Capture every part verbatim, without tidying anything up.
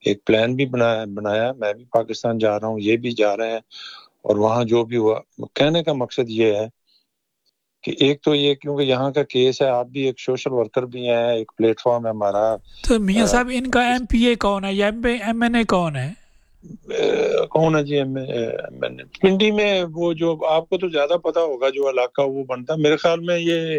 ایک پلان بھی بنایا بنایا میں بھی پاکستان جا رہا ہوں، یہ بھی جا رہے ہیں، اور وہاں جو بھی ہوا، کہنے کا مقصد یہ ہے کہ ایک تو یہ کیونکہ یہاں کا کیس ہے، آپ بھی ایک سوشل ورکر بھی ہیں، ایک پلیٹ فارم ہے ہمارا۔ تو میاں صاحب ان کا ایم پی اے کون ہے یا ایم این اے کون ہے؟ کون ہے جی ایم این اے پنڈی میں؟ وہ جو آپ کو تو زیادہ پتا ہوگا جو علاقہ وہ بنتا، میرے خیال میں یہ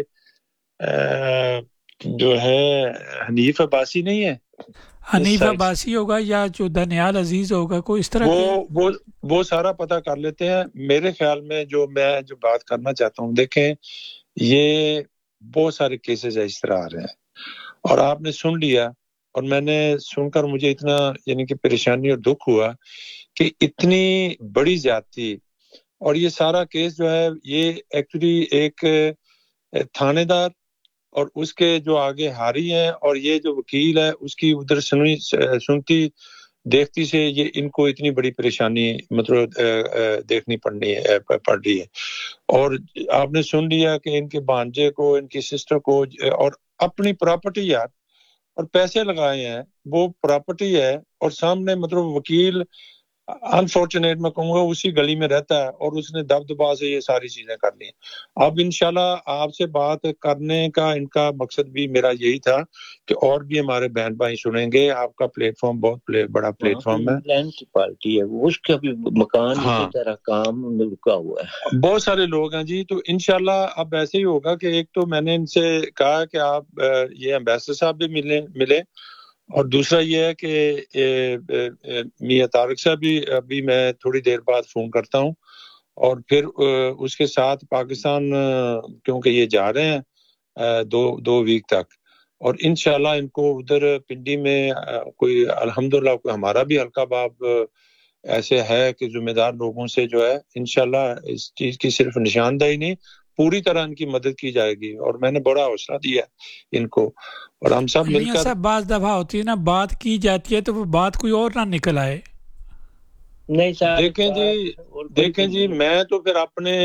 جو ہے حنیف عباسی نہیں ہے، حنیف عباسی ہوگا یا جو دانیال عزیز ہوگا، کوئی اس طرح کے وہ وہ وہ سارا پتہ کر لیتے ہیں۔ میرے خیال میں جو میں جو بات کرنا چاہتا ہوں، دیکھیں یہ بہت سارے کیسز اس طرح آ رہے ہیں، اور آپ نے سن لیا، اور میں نے سن کر مجھے اتنا یعنی کہ پریشانی اور دکھ ہوا کہ اتنی بڑی زیادتی، اور یہ سارا کیس جو ہے یہ ایکچولی ایک تھانے دار اور اس کے جو آگے ہاری ہیں اور یہ جو وکیل ہے اس کی ادھر سنی سنتی دیکھتی سے یہ ان کو اتنی بڑی پریشانی مطلب دیکھنی پڑنی ہے پڑ رہی ہے۔ اور آپ نے سن لیا کہ ان کے بھانجے کو، ان کی سسٹر کو، اور اپنی پراپرٹی یار اور پیسے لگائے ہیں، وہ پراپرٹی ہے، اور سامنے مطلب وکیل انفارچونیٹ میں کہوں گا اسی گلی میں رہتا ہے، اور اس نے دب دبا سے یہ ساری چیزیں کر لی ہیں۔ اب انشاءاللہ آپ سے بات کرنے کا ان کا مقصد بھی میرا یہی تھا کہ اور بھی ہمارے بہن بھائی سنیں گے۔ آپ کا پلیٹ فارم بہت پلے بڑا پلیٹ فارم ہے، پارٹی ہے، اس کا بھی مکان اسی طرح کام رکا ہوا ہے، بہت سارے لوگ ہیں جی۔ تو انشاءاللہ اب ایسے ہی ہوگا کہ ایک تو میں نے ان سے کہا کہ آپ یہ امبیسڈر صاحب بھی ملے ملے اور دوسرا یہ ہے کہ میاں طارق صاحب بھی ابھی میں تھوڑی دیر بعد فون کرتا ہوں، اور پھر اس کے ساتھ پاکستان کیونکہ یہ جا رہے ہیں دو دو ویک تک، اور انشاءاللہ ان کو ادھر پنڈی میں کوئی الحمدللہ کوئی ہمارا بھی حلقہ باب ایسے ہے کہ ذمہ دار لوگوں سے جو ہے انشاءاللہ اس چیز کی صرف نشاندہی نہیں پوری طرح ان کی مدد کی جائے گی، اور میں نے بڑا حوصلہ دیا ان کو، اور ہم سب مل میاں کر صاحب بعض دفعہ ہوتی ہے نا بات کی جاتی ہے تو وہ بات کوئی اور نہ نکل آئے۔ نہیں سر دیکھیں جی دیکھیں جی میں تو پھر اپنے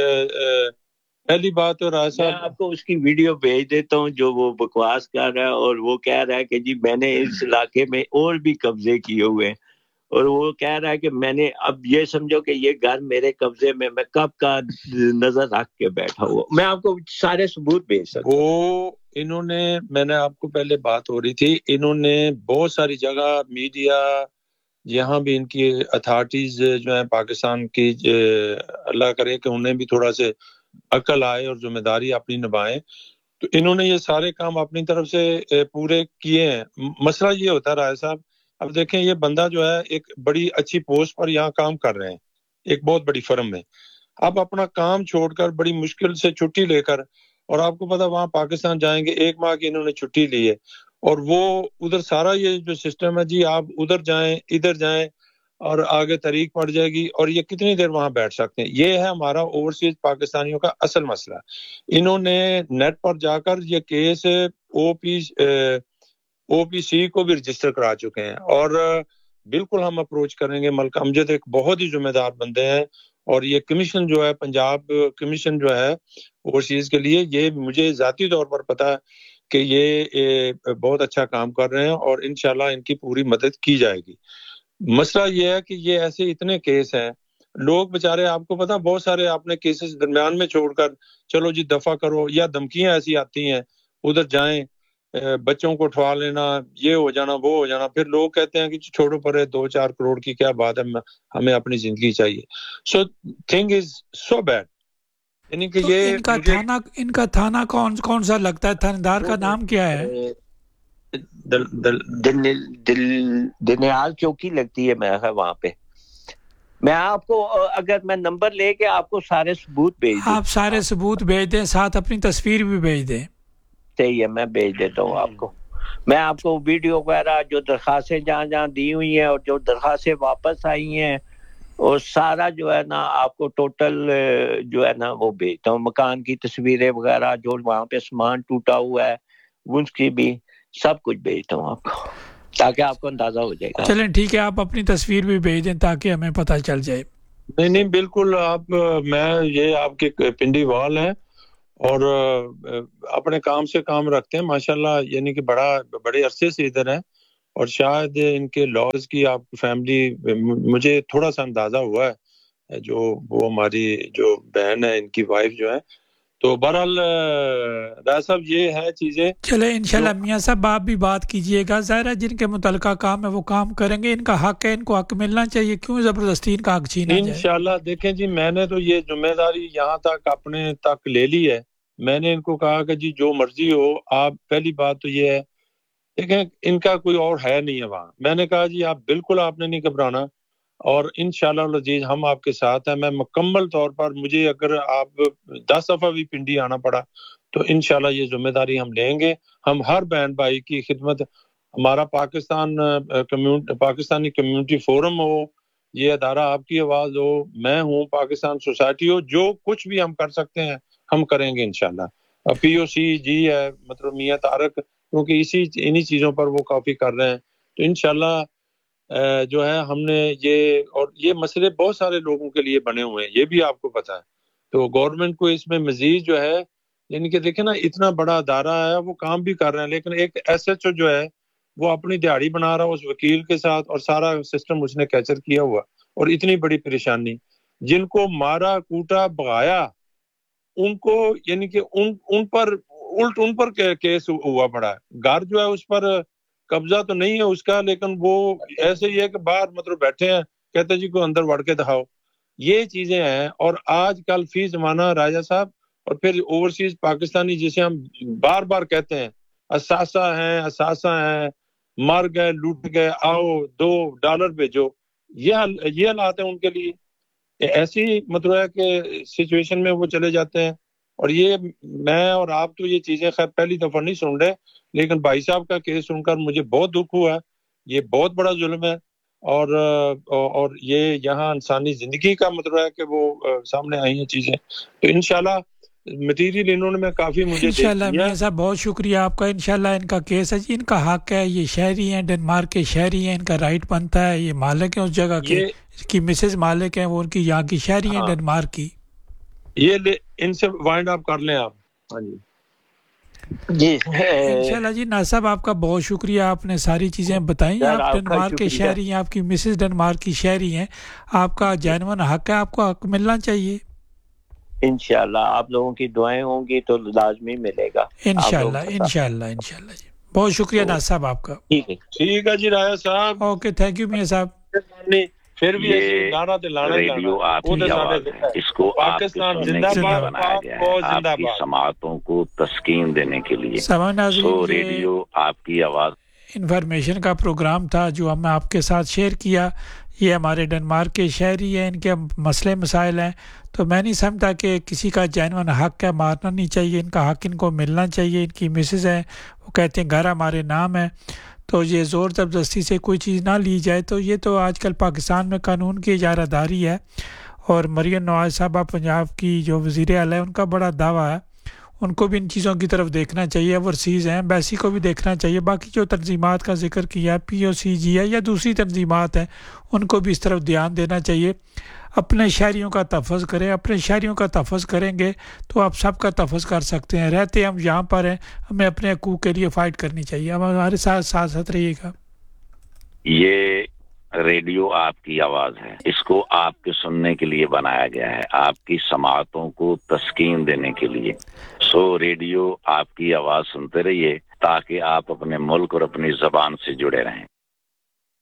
پہلی بات تو راج میں صاحب آپ کو اس کی ویڈیو بھیج دیتا ہوں جو وہ بکواس کر رہا ہے، اور وہ کہہ رہا ہے کہ جی میں نے اس علاقے میں اور بھی قبضے کیے ہوئے ہیں، اور وہ کہہ رہا ہے کہ میں نے اب یہ سمجھو کہ یہ گھر میرے قبضے میں، میں کب کا نظر رکھ کے بیٹھا ہوا، میں آپ کو سارے ثبوت بھیج سکتا ہوں۔ وہ انہوں نے میں نے آپ کو پہلے بات ہو رہی تھی، انہوں نے بہت ساری جگہ میڈیا یہاں بھی ان کی اتھارٹیز جو ہیں پاکستان کی، اللہ کرے کہ انہیں بھی تھوڑا سے عقل آئے اور ذمہ داری اپنی نبھائیں، تو انہوں نے یہ سارے کام اپنی طرف سے پورے کیے ہیں۔ مسئلہ یہ ہوتا ہے رائے صاحب، اب دیکھیں یہ بندہ جو ہے ایک بڑی اچھی پوسٹ پر یہاں کام کر رہے ہیں ایک بہت بڑی فرم میں، اب اپنا کام چھوڑ کر بڑی مشکل سے چھٹی لے کر، اور آپ کو پتا وہاں پاکستان جائیں گے، ایک ماہ کی انہوں نے چھٹی لی ہے، اور وہ ادھر سارا یہ جو سسٹم ہے جی آپ ادھر جائیں ادھر جائیں اور آگے طریق پڑ جائے گی، اور یہ کتنی دیر وہاں بیٹھ سکتے ہیں؟ یہ ہے ہمارا اوورسیز پاکستانیوں کا اصل مسئلہ۔ انہوں نے نیٹ پر جا کر یہ کیس او پی او پی سی کو بھی رجسٹر کرا چکے ہیں، اور بالکل ہم اپروچ کریں گے۔ ملک امجد ایک بہت ہی ذمہ دار بندے ہیں، اور یہ کمیشن جو ہے پنجاب کمیشن جو ہے اوورسیز کے لیے، یہ مجھے ذاتی طور پر پتا ہے کہ یہ بہت اچھا کام کر رہے ہیں، اور انشاءاللہ ان کی پوری مدد کی جائے گی۔ مسئلہ یہ ہے کہ یہ ایسے اتنے کیس ہیں، لوگ بیچارے آپ کو پتا بہت سارے آپ نے کیسز درمیان میں چھوڑ کر چلو جی دفع کرو، یا دھمکیاں ایسی آتی ہیں ادھر جائیں بچوں کو اٹھوا لینا، یہ ہو جانا وہ ہو جانا، پھر لوگ کہتے ہیں کہ چھوڑو پرے دو چار کروڑ کی کیا بات ہے، ہمیں اپنی زندگی چاہیے۔ So thing is so bad, یعنی کہ تو یہ ان کا تھانہ ان کا تھانہ کون کون سا لگتا ہے؟ تھانے دار کا نام کیا ہے؟ دل دل دل دنیال چوکی لگتی ہے میں وہاں پہ۔ میں آپ کو اگر میں نمبر لے کے آپ کو سارے ثبوت بھیج دوں، آپ سارے ثبوت بھیج دیں، ساتھ اپنی تصویر بھی بھیج دیں۔ صحیح ہے، میں بھیج دیتا ہوں آپ کو۔ میں آپ کو ویڈیو وغیرہ جو درخواستیں جہاں جہاں دی ہوئی ہیں اور جو درخواستیں واپس آئی ہیں اور سارا جو ہے نا آپ کو ٹوٹل جو ہے نا وہ بھیجتا ہوں، مکان کی تصویریں وغیرہ، جو وہاں پہ سامان ٹوٹا ہوا ہے اس کی بھی سب کچھ بھیجتا ہوں آپ کو، تاکہ آپ کو اندازہ ہو جائے گا۔ چلیں ٹھیک ہے، آپ اپنی تصویر بھی بھیج دیں تاکہ ہمیں پتہ چل جائے۔ نہیں نہیں بالکل، آپ میں یہ آپ کے پنڈی وال ہیں اور اپنے کام سے کام رکھتے ہیں ماشاءاللہ، یعنی کہ بڑا بڑے عرصے سے ادھر ہیں، اور شاید ان کے لاس کی آپ فیملی مجھے تھوڑا سا اندازہ ہوا ہے، جو وہ ہماری جو بہن ہے ان کی وائف جو ہے، تو بہرحال راجہ صاحب یہ ہے چیزیں. چلے انشاءاللہ میاں صاحب آپ بھی بات کیجئے گا، ظاہر ہے جن کے متعلقہ کام ہے وہ کام کریں گے، ان کا حق ہے، ان کو حق ملنا چاہیے، کیوں زبردستی ان کا حق چھینا جائے. انشاءاللہ دیکھیں جی، میں نے تو یہ ذمہ داری یہاں تک اپنے تک لے لی ہے. میں نے ان کو کہا کہ جی جو مرضی ہو، آپ پہلی بات تو یہ ہے دیکھیں ان کا کوئی اور ہے نہیں ہے وہاں. میں نے کہا جی آپ بالکل آپ نے نہیں گھبرانا، اور انشاءاللہ العزیز ہم آپ کے ساتھ ہیں. میں مکمل طور پر، مجھے اگر آپ دس دفعہ بھی پنڈی آنا پڑا تو انشاءاللہ یہ ذمہ داری ہم لیں گے. ہم ہر بہن بھائی کی خدمت، ہمارا Pakistan community Pakistani community forum ہو، یہ ادارہ آپ کی آواز ہو، میں ہوں، پاکستان سوسائٹی ہو، جو کچھ بھی ہم کر سکتے ہیں ہم کریں گے انشاءاللہ. پی او سی جی ہے مطلب میاں طارق، کیونکہ اسی انہی چیزوں پر وہ کافی کر رہے ہیں، تو انشاءاللہ جو ہے ہم نے یہ، اور یہ مسئلے بہت سارے لوگوں کے لیے بنے ہوئے ہیں، یہ بھی آپ کو پتہ ہے. تو گورنمنٹ کو اس میں مزید جو ہے، یعنی کہ دیکھیں نا اتنا بڑا ادارہ ہے، وہ کام بھی کر رہے ہیں، لیکن ایک ایس ایچ او جو ہے وہ اپنی دیہڑی بنا رہا اس وکیل کے ساتھ، اور سارا سسٹم اس نے کیچر کیا ہوا، اور اتنی بڑی پریشانی. جن کو مارا کوٹا بغایا ان کو، یعنی کہ ان ان پر الٹ ان پر کیس ہوا پڑا ہے. گھر جو ہے اس پر قبضہ تو نہیں ہے اس کا، لیکن وہ ایسے ہی ہے کہ باہر مطلب بیٹھے ہیں، کہتے جی کو اندر وڑ کے دکھاؤ. یہ چیزیں ہیں. اور آج کل فی زمانہ راجہ صاحب، اور پھر اوورسیز پاکستانی جسے ہم بار بار کہتے ہیں، اثاثہ ہیں اثاثہ ہیں، مر گئے لوٹ گئے، آؤ دو ڈالر بھیجو، یہ یہ حالات ہیں ان کے لیے. ایسی مطلب ہے کہ سچویشن میں وہ چلے جاتے ہیں. اور یہ میں اور آپ تو یہ چیزیں خیر پہلی دفعہ نہیں سن رہے، لیکن بھائی صاحب کا کیس سن کر مجھے بہت دکھ ہوا ہے. یہ بہت بڑا ظلم ہے، اور اور یہ یہاں انسانی زندگی کا مطلب ہے کہ وہ سامنے آئی ہیں چیزیں. تو انشاءاللہ مٹیریل انہوں نے میں کافی مجھے دے انشاءاللہ دیا. میاں صاحب بہت شکریہ آپ کا. انشاءاللہ ان کا کیس ہے جی، ان کا حق ہے، یہ شہری ہیں، ڈنمارک کے شہری ہیں، ان کا رائٹ بنتا ہے، یہ مالک ہیں اس جگہ کے، یہ اس کی مسز مالک ہیں، وہ ان کی یہاں کی شہری ہیں ہاں ڈنمارک کی. یہ لے ان سے وائنڈ اپ کر لیں آپ. ہاں جی جی انشاءاللہ جی. ناصر صاحب آپ کا بہت شکریہ، آپ نے ساری چیزیں بتائیں. سر، آپ آپ کا ڈنمارک کے شکریہ. شہری ہیں، آپ کی مسز ڈنمارک کی شہری ہیں، آپ کا جینون حق ہے، آپ کو حق ملنا چاہیے. انشاءاللہ آپ لوگوں کی دعائیں ہوں گی تو لازمی ملے گا. انشاءاللہ انشاءاللہ انشاءاللہ جی. بہت شکریہ ناصر صاحب آپ کا. ٹھیک ہے ٹھیک ہے جی راجہ صاحب. اوکے، تھینک یو میاں صاحب. پھر بھی ایسی یہ لانا تے لانا ہی لانا ریڈیو ہے. آپ وہ کی تے سارے آواز ہے، اس کو آپ کے پاکستان سننے زندہ کے لیے باد، بنایا پاک گیا ہے، فوج زندہ آپ کی باد. سماعتوں کو تسکین دینے کے لیے. سمجھ ناظرین، سو یہ ریڈیو آپ کی آواز انفارمیشن کا پروگرام تھا جو ہم نے آپ کے ساتھ شیئر کیا. یہ ہمارے ڈنمارک کے شہری ہیں، ان کے مسئلے مسائل ہیں، تو میں نہیں سمجھتا کہ کسی کا جینون حق ہے، مارنا نہیں چاہیے. ان کا حق ان کو ملنا چاہیے. ان کی مسز ہیں، وہ کہتے ہیں گھر ہمارے نام ہے، تو یہ زور زبردستی سے کوئی چیز نہ لی جائے. تو یہ تو آج کل پاکستان میں قانون کی اجارہ داری ہے. اور مریم نواز صاحبہ پنجاب کی جو وزیر اعلیٰ ہے، ان کا بڑا دعویٰ ہے، ان کو بھی ان چیزوں کی طرف دیکھنا چاہیے. اوورسیز ہیں، ایمبیسی کو بھی دیکھنا چاہیے. باقی جو تنظیمات کا ذکر کیا، پی او سی جی ہے یا دوسری تنظیمات ہیں، ان کو بھی اس طرف دھیان دینا چاہیے. اپنے شہریوں کا تحفظ کریں. اپنے شہریوں کا تحفظ کریں گے تو آپ سب کا تحفظ کر سکتے ہیں. رہتے ہم یہاں پر ہیں، ہمیں اپنے حقوق کے لیے فائٹ کرنی چاہیے. ہم ہمارے ساتھ ساتھ ساتھ رہیے گا. یہ ریڈیو آپ کی آواز ہے، اس کو آپ کے سننے کے لیے بنایا گیا ہے، آپ کی سماعتوں کو تسکین دینے کے لیے. سو ریڈیو آپ کی آواز سنتے رہیے تاکہ آپ اپنے ملک اور اپنی زبان سے جڑے رہیں.